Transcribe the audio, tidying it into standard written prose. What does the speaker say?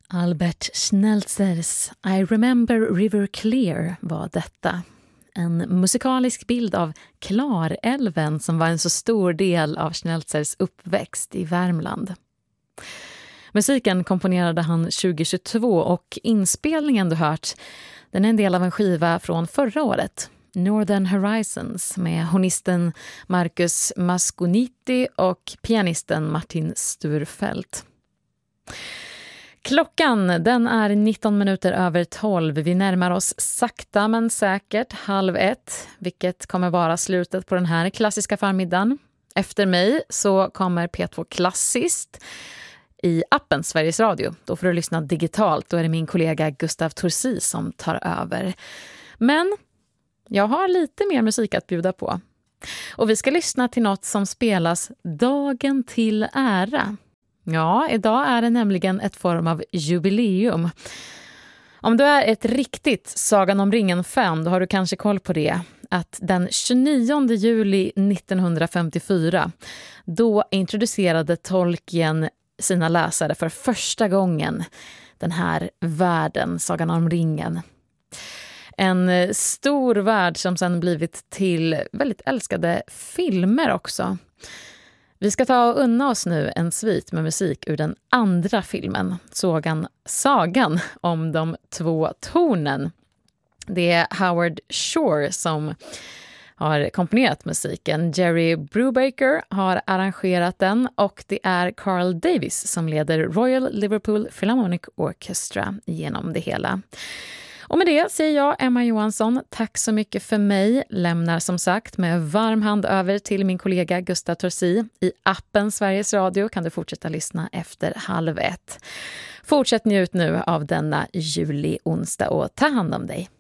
Albert Schnelzers I Remember River Clear var detta. En musikalisk bild av Klarälven som var en så stor del av Schnelzers uppväxt i Värmland. Musiken komponerade han 2022 och inspelningen du hört, den är en del av en skiva från förra året. Northern Horizons med hornisten Marcus Masconiti och pianisten Martin Sturfeldt. Klockan, den är 19 minuter över 12. Vi närmar oss sakta men säkert 12:30, vilket kommer vara slutet på den här klassiska förmiddagen. Efter mig så kommer P2 Klassiskt i appen Sveriges Radio. Då får du lyssna digitalt. Då är det min kollega Gustav Torsi som tar över. Men jag har lite mer musik att bjuda på. Och vi ska lyssna till något som spelas dagen till ära. Ja, idag är det nämligen ett form av jubileum. Om du är ett riktigt Sagan om ringen-fan, då har du kanske koll på det. Att den 29 juli 1954, då introducerade Tolkien sina läsare för första gången den här världen, Sagan om ringen. En stor värld som sedan blivit till väldigt älskade filmer också. Vi ska ta och unna oss nu en svit med musik ur den andra filmen, Sagan om de två tornen. Det är Howard Shore som har komponerat musiken. Jerry Brubaker har arrangerat den och det är Carl Davis som leder Royal Liverpool Philharmonic Orchestra genom det hela. Och med det säger jag, Emma Johansson, tack så mycket för mig. Lämnar som sagt med varm hand över till min kollega Gustav Torsi. I appen Sveriges Radio kan du fortsätta lyssna efter 12:30. Fortsätt njut nu av denna juli onsdag och ta hand om dig.